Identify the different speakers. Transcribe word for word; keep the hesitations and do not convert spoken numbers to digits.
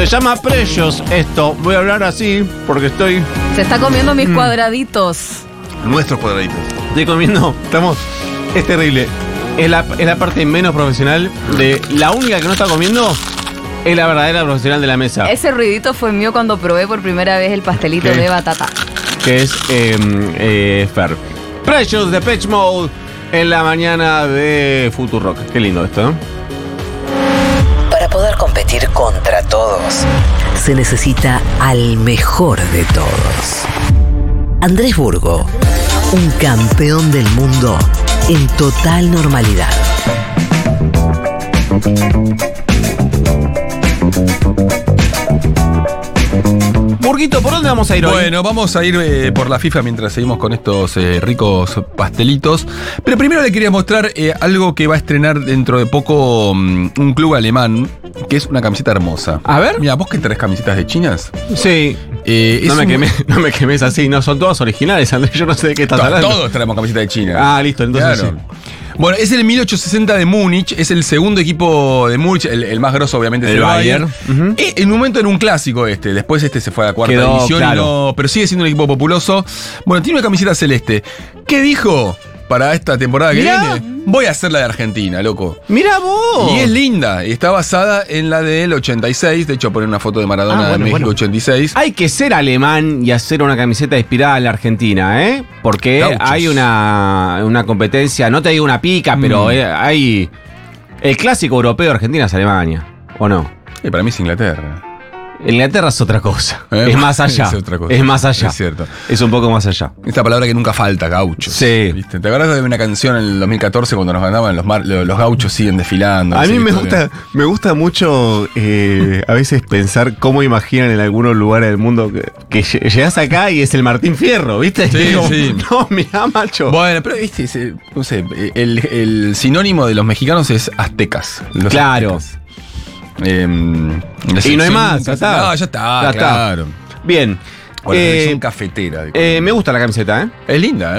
Speaker 1: Se llama Precious esto. Voy a hablar así porque estoy...
Speaker 2: Se está comiendo mis mm. cuadraditos.
Speaker 3: Nuestros cuadraditos.
Speaker 1: Estoy comiendo. Estamos... Es terrible. Es la, es la parte menos profesional de... La única que no está comiendo es la verdadera profesional de la mesa.
Speaker 2: Ese ruidito fue mío cuando probé por primera vez el pastelito
Speaker 1: ¿Qué?
Speaker 2: de batata.
Speaker 1: Que es eh, eh, Fer. Precious de Depeche Mode en la mañana de Futurock. Qué lindo esto, ¿no?
Speaker 4: Para poder competir contra todos, se necesita al mejor de todos. Andrés Burgo, un campeón del mundo en total normalidad.
Speaker 1: Burguito, ¿por dónde vamos a ir hoy?
Speaker 5: Bueno, vamos a ir eh, por la FIFA mientras seguimos con estos eh, ricos pastelitos. Pero primero le quería mostrar eh, algo que va a estrenar dentro de poco um, un club alemán, que es una camiseta hermosa.
Speaker 1: A ver.
Speaker 5: Mira, ¿vos que traes camisetas de chinas?
Speaker 1: Sí.
Speaker 5: Eh,
Speaker 1: no, me
Speaker 5: un...
Speaker 1: quemé, no me quemes así, no son todas originales, Andrés. Yo no sé de qué estás
Speaker 5: to-
Speaker 1: hablando.
Speaker 5: Todos traemos camisetas de China.
Speaker 1: Ah, listo, entonces
Speaker 5: claro.
Speaker 1: sí.
Speaker 5: Bueno, es el mil ochocientos sesenta de Múnich, es el segundo equipo de Múnich, el, el más grosso obviamente es
Speaker 1: el
Speaker 5: el Bayern.
Speaker 1: Bayern. Uh-huh.
Speaker 5: En un momento era un clásico este, después este se fue a la cuarta
Speaker 1: Quedó,
Speaker 5: división,
Speaker 1: claro.
Speaker 5: y no, pero sigue siendo un equipo populoso. Bueno, tiene una camiseta celeste. ¿Qué dijo para esta temporada que
Speaker 1: Mirá.
Speaker 5: viene? Voy a hacer la de Argentina, loco.
Speaker 1: ¡Mira vos!
Speaker 5: Y es linda, y está basada en la del ochenta y seis, de hecho poner una foto de Maradona
Speaker 1: Ah, bueno,
Speaker 5: de México
Speaker 1: bueno.
Speaker 5: ochenta y seis.
Speaker 1: Hay que ser alemán y hacer una camiseta inspirada en la Argentina, ¿eh? Porque
Speaker 5: Gauchos.
Speaker 1: hay una, una competencia, no te digo una pica, pero
Speaker 5: Mm.
Speaker 1: eh, hay... El clásico europeo de Argentina es Alemania, ¿o no?
Speaker 5: Eh, para mí es Inglaterra.
Speaker 1: Inglaterra es otra cosa,
Speaker 5: Eh,
Speaker 1: es más allá,
Speaker 5: es otra cosa.
Speaker 1: es más allá,
Speaker 5: Es cierto.
Speaker 1: es un poco más allá.
Speaker 5: Esta palabra que nunca falta, gauchos.
Speaker 1: Sí.
Speaker 5: ¿Viste? ¿Te acuerdas de una canción en el dos mil catorce cuando nos mandaban los, mar- los gauchos siguen desfilando?
Speaker 3: A
Speaker 5: no sé
Speaker 3: mí
Speaker 5: qué
Speaker 3: me
Speaker 5: historia?
Speaker 3: gusta, me gusta mucho eh, a veces pensar cómo imaginan en algunos lugares del mundo que, que lle- llegás acá y es el Martín Fierro, ¿viste?
Speaker 5: Sí,
Speaker 3: Y como,
Speaker 5: sí.
Speaker 3: No, mirá, macho.
Speaker 5: Bueno, pero viste, ese- no sé, el, el sinónimo de los mexicanos es aztecas. Los
Speaker 1: Claro.
Speaker 5: aztecas. Eh, la
Speaker 1: Y no hay
Speaker 5: selección-
Speaker 1: más, ya está.
Speaker 5: No, ya está,
Speaker 1: Ya está.
Speaker 5: claro.
Speaker 1: Bien,
Speaker 5: O la
Speaker 1: eh,
Speaker 5: selección cafetera. de
Speaker 1: eh, me gusta la camiseta, ¿eh?
Speaker 5: Es linda, ¿eh?